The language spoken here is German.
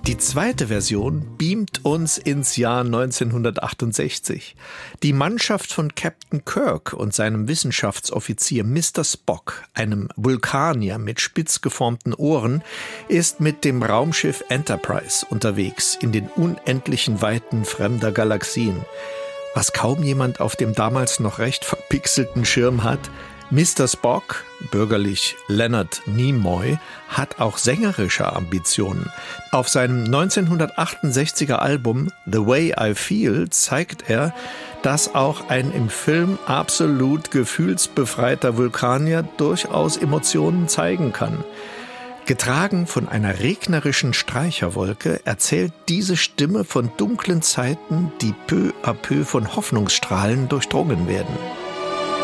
Die zweite Version beamt uns ins Jahr 1968. Die Mannschaft von Captain Kirk und seinem Wissenschaftsoffizier Mr. Spock, einem Vulkanier mit spitz geformten Ohren, ist mit dem Raumschiff Enterprise unterwegs in den unendlichen Weiten fremder Galaxien. Was kaum jemand auf dem damals noch recht verpixelten Schirm hat: Mr. Spock, bürgerlich Leonard Nimoy, hat auch sängerische Ambitionen. Auf seinem 1968er Album The Way I Feel zeigt er, dass auch ein im Film absolut gefühlsbefreiter Vulkanier durchaus Emotionen zeigen kann. Getragen von einer regnerischen Streicherwolke erzählt diese Stimme von dunklen Zeiten, die peu à peu von Hoffnungsstrahlen durchdrungen werden.